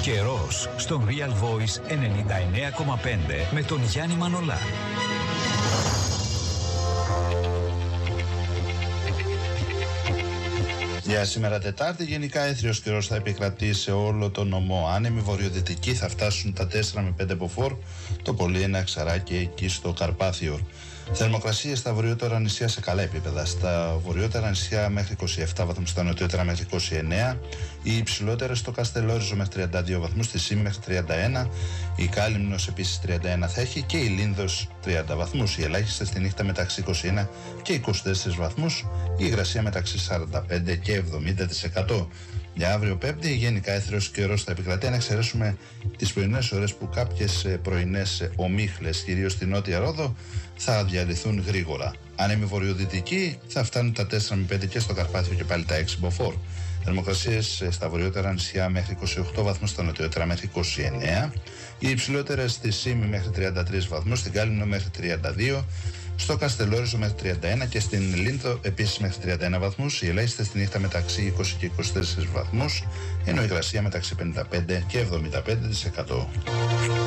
Καιρός στον Real Voice 99,5 με τον Γιάννη Μανολά. Για σήμερα Τετάρτη, γενικά έθριος καιρός θα επικρατεί σε όλο τον νομό. Άνεμοι βορειοδυτικοί θα φτάσουν τα 4 με 5 μποφόρ, το πολύ ένα εξαράκι εκεί στο Καρπάθιο. Θερμοκρασίες στα βορειότερα νησιά σε καλά επίπεδα. Στα βορειότερα νησιά μέχρι 27 βαθμούς, στα νοτιότερα μέχρι 29. Οι υψηλότερες στο Καστελόριζο μέχρι 32 βαθμούς, στη Σύμη μέχρι 31. Η Κάλυμνος επίσης 31 θα έχει και η Λίνδος 30 βαθμούς. Οι ελάχιστες στη νύχτα μεταξύ 21 και 24 βαθμούς. Η υγρασία μεταξύ 45 και 70%. Για αύριο Πέμπτη, γενικά έθριος καιρός θα επικρατεί, αν εξαιρέσουμε τις πρωινές ώρες που κάποιες πρωινές ομίχλες, κυρίως στη Νότια Ρόδο, θα διαλυθούν γρήγορα. Άνεμοι βορειοδυτικοί θα φτάνουν τα 4 με 5 και στο Καρπάθιο και πάλι τα 6 μποφόρ. Θερμοκρασίες στα βορειότερα νησιά μέχρι 28 βαθμούς, στα νοτιότερα μέχρι 29. Οι υψηλότερες στη Σύμη μέχρι 33 βαθμούς, στην Κάλυμνο μέχρι 32. Στο Καστελόριζο μέχρι 31 και στην Λίνδο επίσης μέχρι 31 βαθμούς. Οι ελάχιστες στη νύχτα μεταξύ 20 και 24 βαθμούς, ενώ η υγρασία μεταξύ 55 και 75%.